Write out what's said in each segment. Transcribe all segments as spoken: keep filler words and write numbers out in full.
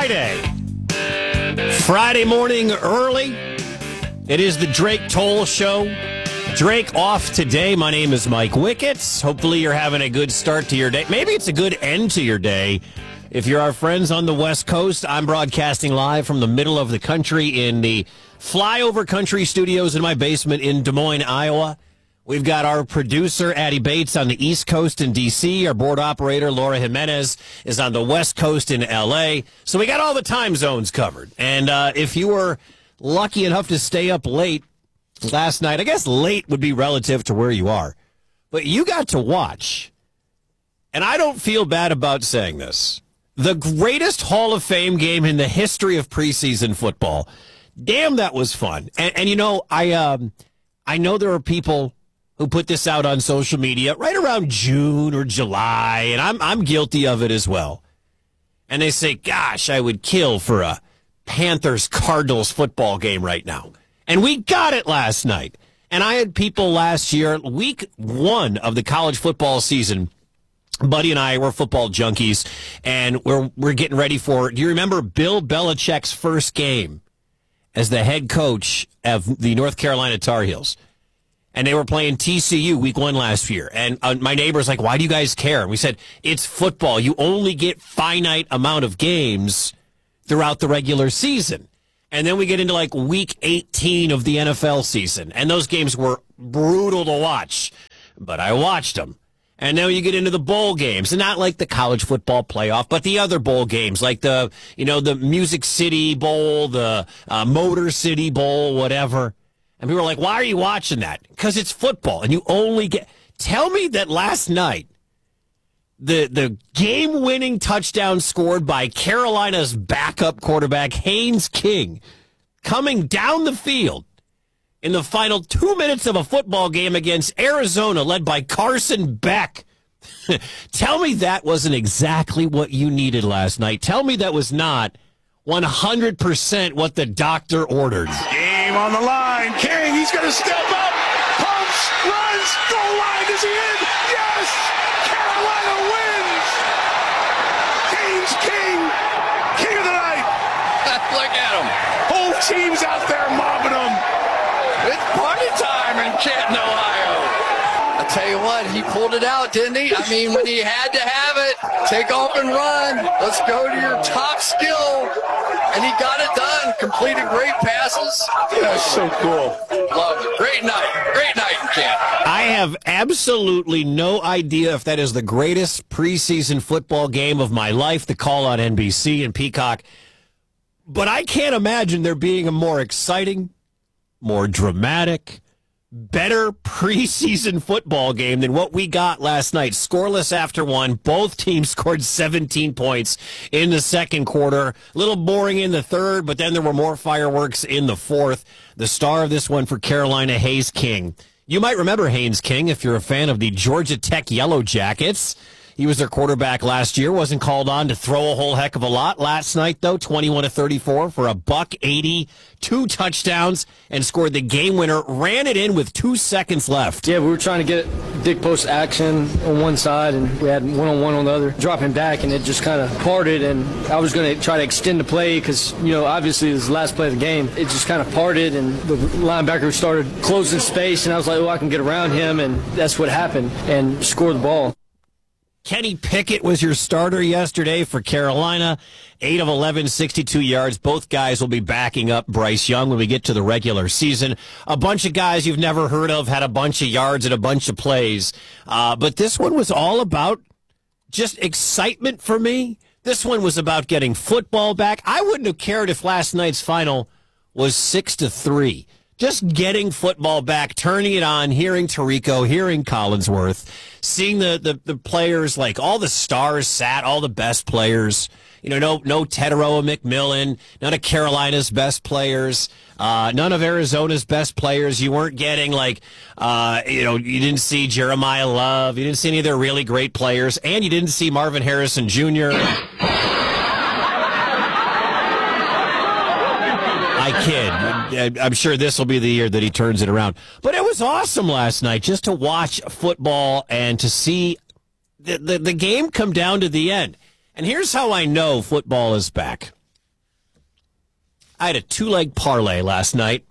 Friday. Friday morning early. It is the Drake Toll Show. Drake off today. My name is Mike Wicketts. Hopefully you're having a good start to your day. Maybe it's a good end to your day. If you're our friends on the West Coast, I'm broadcasting live from the middle of the country in the Flyover Country Studios in my basement in Des Moines, Iowa. We've got our producer, Addie Bates, on the East Coast in D C. Our board operator, Laura Jimenez, is on the West Coast in L A. So we got all the time zones covered. And uh, if you were lucky enough to stay up late last night, I guess late would be relative to where you are, but you got to watch, and I don't feel bad about saying this, the greatest Hall of Fame game in the history of preseason football. Damn, that was fun. And, and you know, I um, I know there are people who put this out on social media right around June or July, and I'm I'm guilty of it as well. And they say, gosh, I would kill for a Panthers-Cardinals football game right now. And we got it last night. And I had people last year, week one of the college football season, Buddy and I were football junkies, and we're we're getting ready for, do you remember Bill Belichick's first game as the head coach of the North Carolina Tar Heels? And they were playing T C U week one last year. And uh, my neighbor's like, why do you guys care? And we said, it's football. You only get finite amount of games throughout the regular season. And then we get into like week eighteen of the N F L season. And those games were brutal to watch. But I watched them. And now you get into the bowl games. And not like the college football playoff, but the other bowl games. Like the, you know, the Music City Bowl, the uh, Motor City Bowl, whatever. And people are like, why are you watching that? Because it's football. And you only get... Tell me that last night, The the game-winning touchdown scored by Carolina's backup quarterback, Haynes King, coming down the field in the final two minutes of a football game against Arizona, led by Carson Beck. Tell me that wasn't exactly what you needed last night. Tell me that was not one hundred percent what the doctor ordered. Game on the line. King, he's going to step up. Pumps, runs, goal line. Is he in? Yes! Carolina wins! Haynes King, king of the night. Look at him. Whole team's out there mobbing him. It's party time in Canton, Ohio. I tell you what, he pulled it out, didn't he? I mean, when he had to have it, take off and run. Let's go to your top skill. And he got it done. Completed great passes. That's so cool. Love it. Great night. Great night in Canton. I have absolutely no idea if that is the greatest preseason football game of my life to call on N B C and Peacock. But I can't imagine there being a more exciting, more dramatic, better preseason football game than what we got last night. Scoreless after one. Both teams scored seventeen points in the second quarter. A little boring in the third, but then there were more fireworks in the fourth. The star of this one for Carolina, Haynes King. You might remember Haynes King if you're a fan of the Georgia Tech Yellow Jackets. He was their quarterback last year, wasn't called on to throw a whole heck of a lot. Last night, though, twenty-one to thirty-four for a buck eighty, two touchdowns, and scored the game winner. Ran it in with two seconds left. Yeah, we were trying to get big post action on one side, and we had one-on-one on the other. Dropping back, and it just kind of parted, and I was going to try to extend the play because, you know, obviously it was the last play of the game. It just kind of parted, and the linebacker started closing space, and I was like, oh, I can get around him, and that's what happened, and score the ball. Kenny Pickett was your starter yesterday for Carolina. eight of eleven, sixty-two yards. Both guys will be backing up Bryce Young when we get to the regular season. A bunch of guys you've never heard of had a bunch of yards and a bunch of plays. Uh, but this one was all about just excitement for me. This one was about getting football back. I wouldn't have cared if last night's final was six to three. Just getting football back, turning it on, hearing Tirico, hearing Collinsworth, seeing the, the, the players, like all the stars sat, all the best players. You know, no no Teteroa McMillan, none of Carolina's best players, uh, none of Arizona's best players. You weren't getting, like, uh, you know, you didn't see Jeremiah Love. You didn't see any of their really great players. And you didn't see Marvin Harrison Junior I kid. I'm sure this will be the year that he turns it around. But it was awesome last night just to watch football and to see the, the, the game come down to the end. And here's how I know football is back. I had a two-leg parlay last night.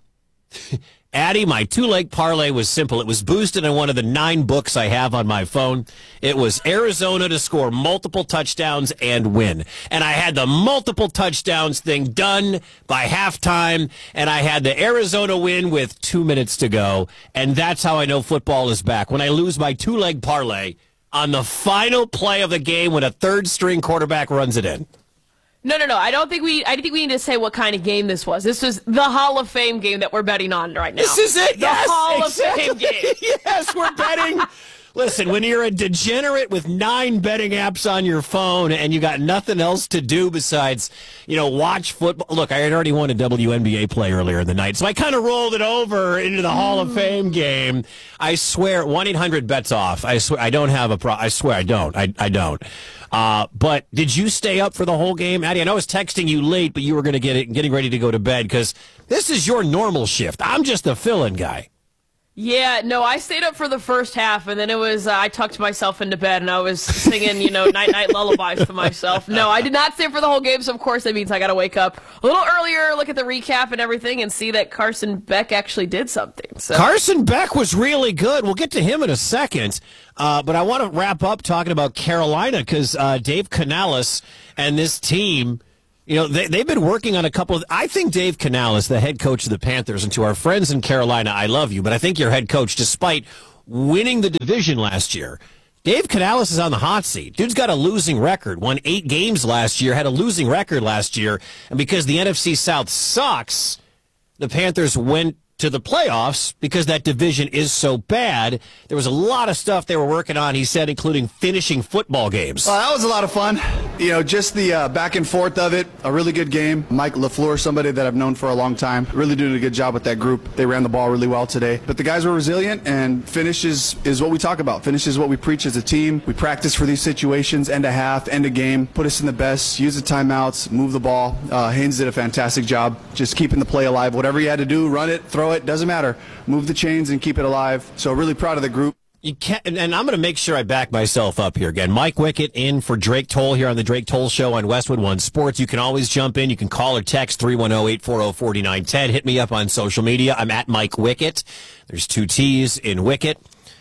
Addy, my two-leg parlay was simple. It was boosted on one of the nine books I have on my phone. It was Arizona to score multiple touchdowns and win. And I had the multiple touchdowns thing done by halftime, and I had the Arizona win with two minutes to go. And that's how I know football is back. When I lose my two-leg parlay on the final play of the game when a third-string quarterback runs it in. No, no, no. I don't think we. I think we need to say what kind of game this was. This was the Hall of Fame game that we're betting on right now. This is it. The yes, Hall exactly. of Fame game. Yes, we're betting. Listen, when you're a degenerate with nine betting apps on your phone and you got nothing else to do besides, you know, watch football. Look, I had already won a W N B A play earlier in the night, so I kind of rolled it over into the Hall of Fame game. I swear, one eight hundred bets off. I swear, I don't have a pro. I swear, I don't. I, I don't. Uh, but did you stay up for the whole game, Addy? I know I was texting you late, but you were going to get it, getting ready to go to bed because this is your normal shift. I'm just a fill-in guy. Yeah, no, I stayed up for the first half, and then it was, uh, I tucked myself into bed, and I was singing, you know, night-night lullabies to myself. No, I did not stay for the whole game, so of course that means I got to wake up a little earlier, look at the recap and everything, and see that Carson Beck actually did something. So. Carson Beck was really good. We'll get to him in a second, uh, but I want to wrap up talking about Carolina because uh, Dave Canales and this team, you know, they, they've been working on a couple of... I think Dave Canales, the head coach of the Panthers, and to our friends in Carolina, I love you, but I think your head coach, despite winning the division last year, Dave Canales is on the hot seat. Dude's got a losing record, won eight games last year, had a losing record last year, and because the N F C South sucks, the Panthers went to the playoffs because that division is so bad. There was a lot of stuff they were working on, he said, including finishing football games. Well, that was a lot of fun. You know, just the uh, back and forth of it, a really good game. Mike LaFleur, somebody that I've known for a long time, really doing a good job with that group. They ran the ball really well today. But the guys were resilient, and finish is, is what we talk about. Finish is what we preach as a team. We practice for these situations, end a half, end a game, put us in the best, use the timeouts, move the ball. Uh, Haynes did a fantastic job just keeping the play alive. Whatever you had to do, run it, throw it, doesn't matter. Move the chains and keep it alive. So really proud of the group. You can't, and I'm going to make sure I back myself up here again. Mike Wickett in for Drake Toll here on the Drake Toll Show on Westwood One Sports. You can always jump in. You can call or text three one zero, eight four zero, four nine one zero. Hit me up on social media. I'm at Mike Wickett. There's two T's in Wickett.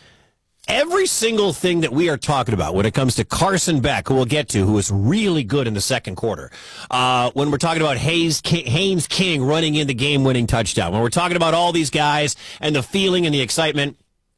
Every single thing that we are talking about when it comes to Carson Beck, who we'll get to, who was really good in the second quarter, uh, when we're talking about Hayes, King, Haynes King running in the game-winning touchdown, when we're talking about all these guys and the feeling and the excitement,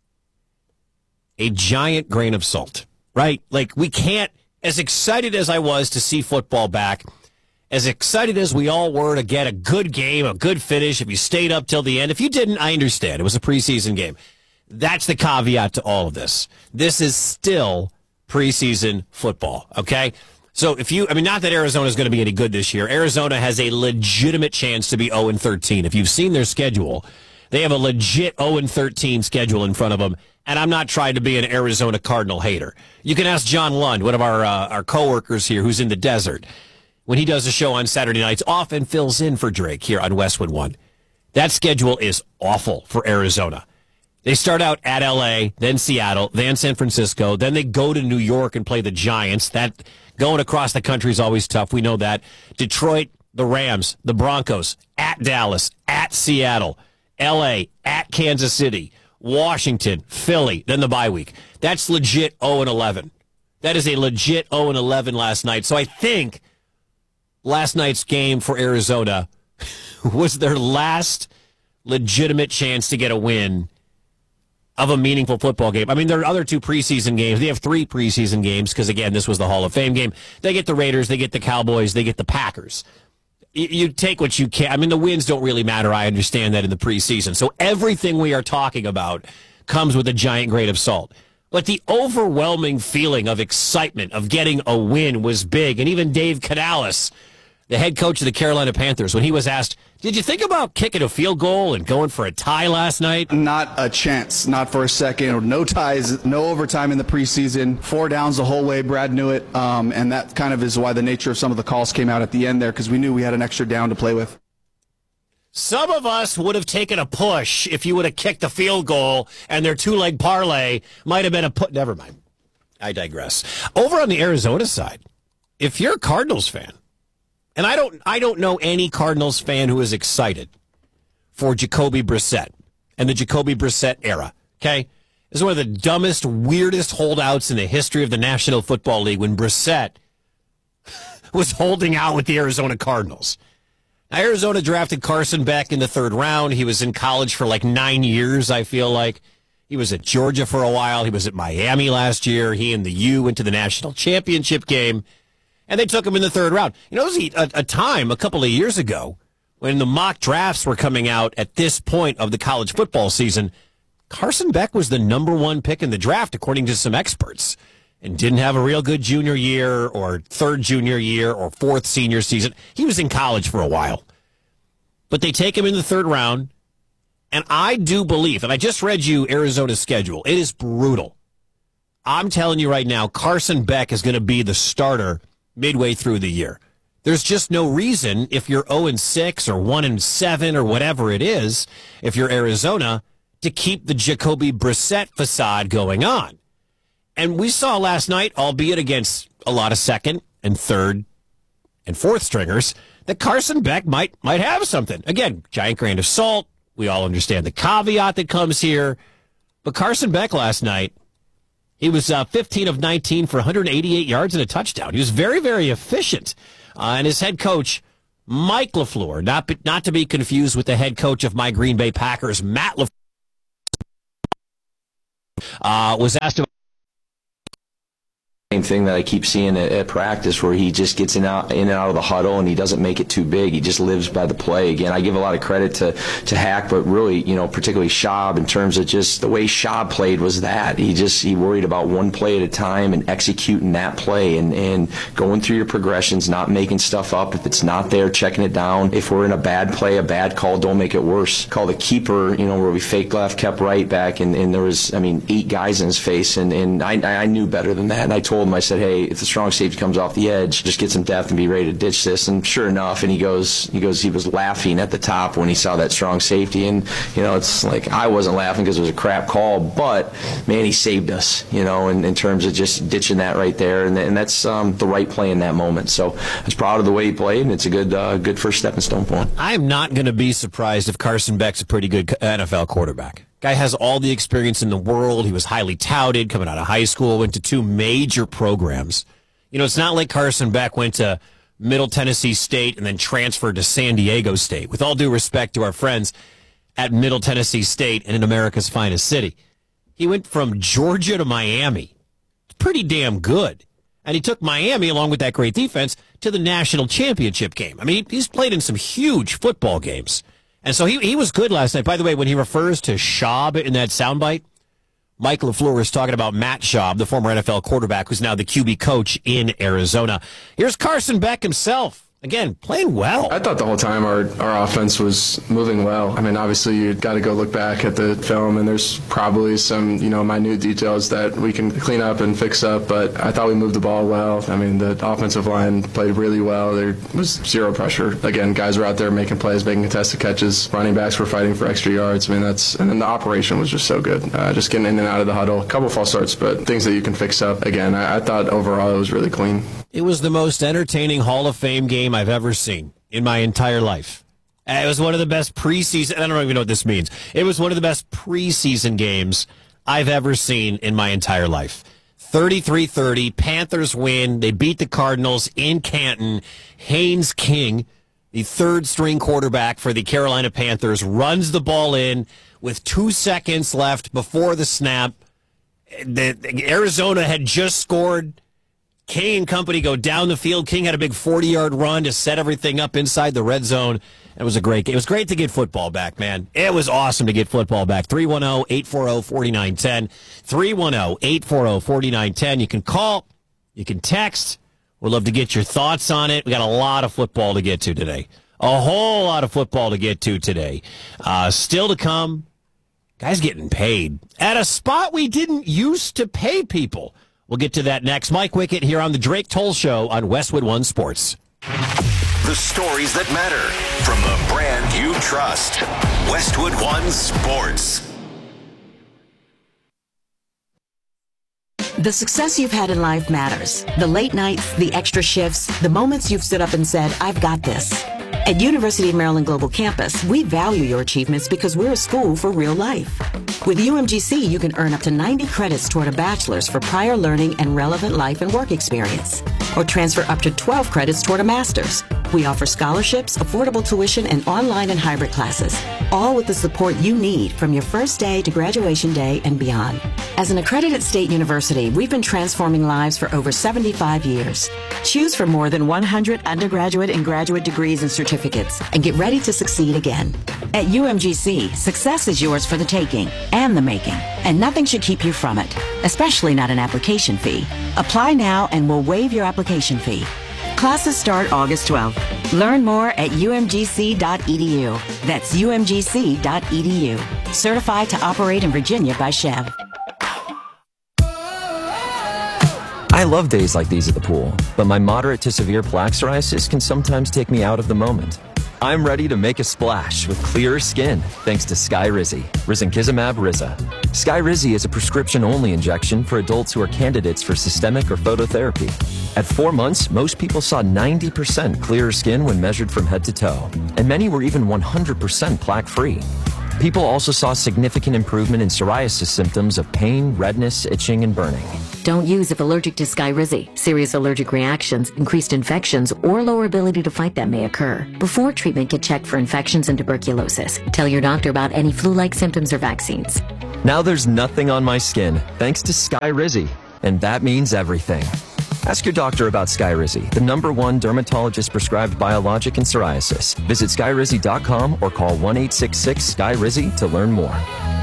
a giant grain of salt, right? Like, we can't, as excited as I was to see football back, as excited as we all were to get a good game, a good finish, if you stayed up till the end. If you didn't, I understand. It was a preseason game. That's the caveat to all of this. This is still preseason football, okay? So if you, I mean, not that Arizona is going to be any good this year. Arizona has a legitimate chance to be oh and thirteen. If you've seen their schedule, they have a legit oh and thirteen schedule in front of them, and I'm not trying to be an Arizona Cardinal hater. You can ask John Lund, one of our uh, our coworkers here who's in the desert, when he does a show on Saturday nights, often fills in for Drake here on Westwood One. That schedule is awful for Arizona. They start out at L A, then Seattle, then San Francisco, then they go to New York and play the Giants. That going across the country is always tough. We know that. Detroit, the Rams, the Broncos, at Dallas, at Seattle, L A, at Kansas City, Washington, Philly, then the bye week. That's legit oh and eleven. That is a legit oh and eleven last night. So I think last night's game for Arizona was their last legitimate chance to get a win of a meaningful football game. I mean, there are other two preseason games. They have three preseason games because, again, this was the Hall of Fame game. They get the Raiders, they get the Cowboys, they get the Packers. You, you take what you can. I mean, the wins don't really matter. I understand that in the preseason. So everything we are talking about comes with a giant grain of salt. But the overwhelming feeling of excitement of getting a win was big. And even Dave Canales, the head coach of the Carolina Panthers, when he was asked, did you think about kicking a field goal and going for a tie last night? Not a chance, not for a second. No ties, no overtime in the preseason. Four downs the whole way. Brad knew it, um, and that kind of is why the nature of some of the calls came out at the end there, because we knew we had an extra down to play with. Some of us would have taken a push if you would have kicked a field goal, and their two-leg parlay might have been a put. Never mind. I digress. Over on the Arizona side, if you're a Cardinals fan, And I don't I don't know any Cardinals fan who is excited for Jacoby Brissett and the Jacoby Brissett era, okay? This is one of the dumbest, weirdest holdouts in the history of the National Football League when Brissett was holding out with the Arizona Cardinals. Now, Arizona drafted Carson Beck in the third round. He was in college for like nine years, I feel like. He was at Georgia for a while. He was at Miami last year. He and the U went to the national championship game. And they took him in the third round. You know, there was a, a time a couple of years ago when the mock drafts were coming out at this point of the college football season. Carson Beck was the number one pick in the draft, according to some experts, and didn't have a real good junior year or third junior year or fourth senior season. He was in college for a while. But they take him in the third round, and I do believe, and I just read you Arizona's schedule. It is brutal. I'm telling you right now, Carson Beck is going to be the starter midway through the year. There's just no reason, if you're oh and six or one and seven or whatever it is, if you're Arizona, to keep the Jacoby Brissett facade going on. And we saw last night, albeit against a lot of second and third and fourth stringers, that Carson Beck might might have something. Again, giant grain of salt. We all understand the caveat that comes here. But Carson Beck last night, he was uh, fifteen of nineteen for one hundred eighty-eight yards and a touchdown. He was very, very efficient. Uh, and his head coach, Mike LaFleur, not, not to be confused with the head coach of my Green Bay Packers, Matt LaFleur, uh, was asked about same thing that I keep seeing at, at practice, where he just gets in, out, in and out of the huddle and he doesn't make it too big. He just lives by the play. Again, I give a lot of credit to, to Hack, but really, you know, particularly Schaub, in terms of just the way Schaub played was that. He just, he worried about one play at a time and executing that play and, and going through your progressions, not making stuff up. If it's not there, checking it down. If we're in a bad play, a bad call, don't make it worse. Call the keeper, you know, where we fake left, kept right back, and, and there was, I mean, eight guys in his face, and, and I, I knew better than that. And I told him, I said, hey, if the strong safety comes off the edge, just get some depth and be ready to ditch this. And sure enough, and he goes, he goes, he was laughing at the top when he saw that strong safety. And, you know, it's like, I wasn't laughing because it was a crap call, but, man, he saved us, you know, in, in terms of just ditching that right there. And, and that's um, the right play in that moment. So I was proud of the way he played, and it's a good, uh, good first stepping stone for him. I'm not going to be surprised if Carson Beck's a pretty good N F L quarterback. Guy has all the experience in the world. He was highly touted coming out of high school, went to two major programs. You know, it's not like Carson Beck went to Middle Tennessee State and then transferred to San Diego State. With all due respect to our friends at Middle Tennessee State and in America's finest city, he went from Georgia to Miami. It's pretty damn good. And he took Miami, along with that great defense, to the national championship game. I mean, he's played in some huge football games. And so he he was good last night. By the way, when he refers to Schaub in that soundbite, Mike LaFleur was talking about Matt Schaub, the former N F L quarterback, who's now the Q B coach in Arizona. Here's Carson Beck himself. Again, playing well. I thought the whole time our, our offense was moving well. I mean, obviously, you got to go look back at the film, and there's probably some, you know, minute details that we can clean up and fix up, but I thought we moved the ball well. I mean, the offensive line played really well. There was zero pressure. Again, guys were out there making plays, making contested catches. Running backs were fighting for extra yards. I mean, that's, and then the operation was just so good. Uh, just getting in and out of the huddle. A couple false starts, but things that you can fix up. Again, I, I thought overall it was really clean. It was the most entertaining Hall of Fame game I've ever seen in my entire life. It was one of the best preseason, I don't even know what this means. It was one of the best preseason games I've ever seen in my entire life. thirty-three thirty, Panthers win. They beat the Cardinals in Canton. Haynes King, the third-string quarterback for the Carolina Panthers, runs the ball in with two seconds left before the snap. The, the Arizona had just scored. King and company go down the field. King had a big forty-yard run to set everything up inside the red zone. It was a great game. It was great to get football back, man. It was awesome to get football back. three one zero, eight four zero, four nine one zero. three one zero, eight four zero, four nine one zero. You can call. You can text. We'd love to get your thoughts on it. We got a lot of football to get to today. A whole lot of football to get to today. Uh, still to come. Guys getting paid at a spot we didn't used to pay people. We'll get to that next. Mike Wickett here on the Drake Toll Show on Westwood One Sports. The stories that matter from the brand you trust. Westwood One Sports. The success you've had in life matters. The late nights, the extra shifts, the moments you've stood up and said, I've got this. At University of Maryland Global Campus, we value your achievements because we're a school for real life. With U M G C, you can earn up to ninety credits toward a bachelor's for prior learning and relevant life and work experience, or transfer up to twelve credits toward a master's. We offer scholarships, affordable tuition, and online and hybrid classes, all with the support you need from your first day to graduation day and beyond. As an accredited state university, we've been transforming lives for over seventy-five years. Choose from more than one hundred undergraduate and graduate degrees and certificates, and get ready to succeed again. At U M G C, success is yours for the taking and the making, and nothing should keep you from it, especially not an application fee. Apply now and we'll waive your application fee. Classes start August twelfth. Learn more at U M G C dot E D U. That's U M G C dot E D U. Certified to operate in Virginia by Chev. I love days like these at the pool, but my moderate to severe plaque psoriasis can sometimes take me out of the moment. I'm ready to make a splash with clearer skin thanks to Skyrizi, risankizumab Riza. Skyrizi is a prescription-only injection for adults who are candidates for systemic or phototherapy. At four months, most people saw ninety percent clearer skin when measured from head to toe, and many were even one hundred percent plaque-free. People also saw significant improvement in psoriasis symptoms of pain, redness, itching, and burning. Don't use if allergic to Skyrizi. Serious allergic reactions, increased infections, or lower ability to fight them may occur. Before treatment, get checked for infections and tuberculosis. Tell your doctor about any flu-like symptoms or vaccines. Now there's nothing on my skin thanks to Skyrizi, and that means everything. Ask your doctor about Skyrizi, the number one dermatologist-prescribed biologic in psoriasis. Visit Skyrizi dot com or call one eight six six Skyrizi to learn more.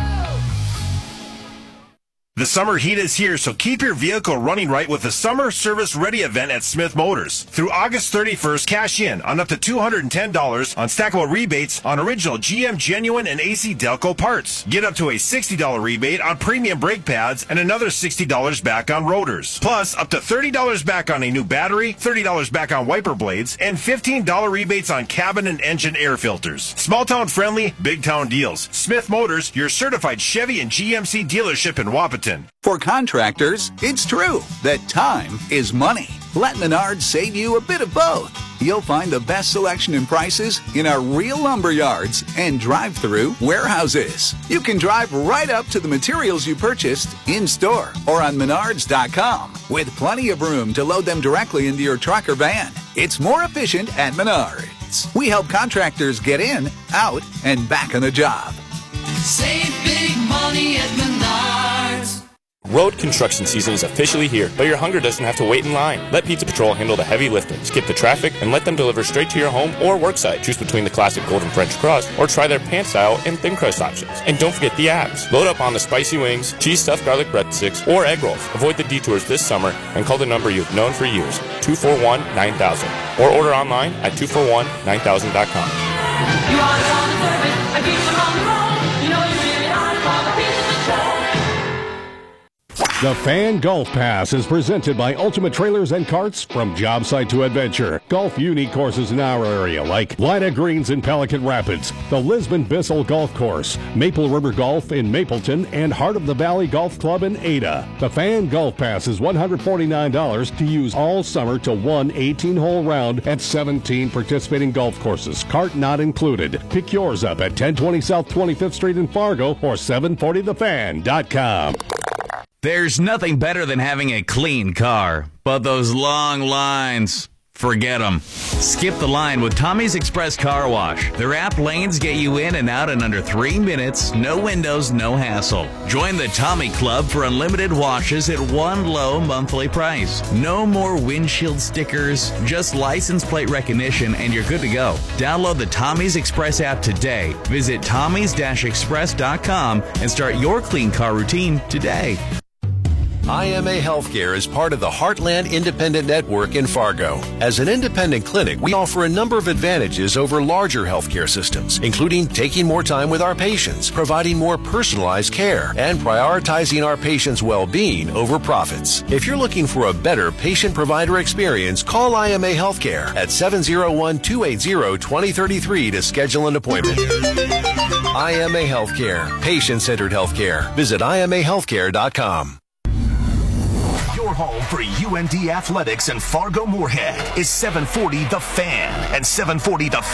The summer heat is here, so keep your vehicle running right with the Summer Service Ready event at Smith Motors. Through August thirty-first, cash in on up to two hundred ten dollars on stackable rebates on original G M Genuine and A C Delco parts. Get up to a sixty dollars rebate on premium brake pads and another sixty dollars back on rotors. Plus, up to thirty dollars back on a new battery, thirty dollars back on wiper blades, and fifteen dollars rebates on cabin and engine air filters. Small town friendly, big town deals. Smith Motors, your certified Chevy and G M C dealership in Wapaton. For contractors, it's true that time is money. Let Menards save you a bit of both. You'll find the best selection and prices in our real lumber yards and drive-through warehouses. You can drive right up to the materials you purchased in-store or on Menards dot com with plenty of room to load them directly into your truck or van. It's more efficient at Menards. We help contractors get in, out, and back on the job. Save big money at Menards. Road construction season is officially here, but your hunger doesn't have to wait in line. Let Pizza Patrol handle the heavy lifting. Skip the traffic and let them deliver straight to your home or worksite. Choose between the classic golden French crust or try their pan style and thin crust options. And don't forget the abs. Load up on the spicy wings, cheese stuffed garlic breadsticks, or egg rolls. Avoid the detours this summer and call the number you've known for years, two four one, nine thousand, or order online at two four one, nine thousand dot com. You are on the service, I keep them on the road. You know you really are for the Pizza Patrol. The Fan Golf Pass is presented by Ultimate Trailers and Carts. From job site to adventure, golf unique courses in our area like Lida Greens in Pelican Rapids, the Lisbon Bissell Golf Course, Maple River Golf in Mapleton, and Heart of the Valley Golf Club in Ada. The Fan Golf Pass is one hundred forty-nine dollars to use all summer to one eighteen-hole round at seventeen participating golf courses, cart not included. Pick yours up at ten twenty South twenty-fifth Street in Fargo or seven forty the fan dot com. There's nothing better than having a clean car, but those long lines, forget them. Skip the line with Tommy's Express Car Wash. Their app lanes get you in and out in under three minutes, no windows, no hassle. Join the Tommy Club for unlimited washes at one low monthly price. No more windshield stickers, just license plate recognition and you're good to go. Download the Tommy's Express app today. Visit Tommy's Express dot com and start your clean car routine today. I M A Healthcare is part of the Heartland Independent Network in Fargo. As an independent clinic, we offer a number of advantages over larger healthcare systems, including taking more time with our patients, providing more personalized care, and prioritizing our patients' well-being over profits. If you're looking for a better patient-provider experience, call I M A Healthcare at seven oh one, two eight zero, two oh three three to schedule an appointment. I M A Healthcare, patient-centered healthcare. Visit I M A healthcare dot com. home for U N D Athletics and Fargo Moorhead is seven forty The Fan and seven forty the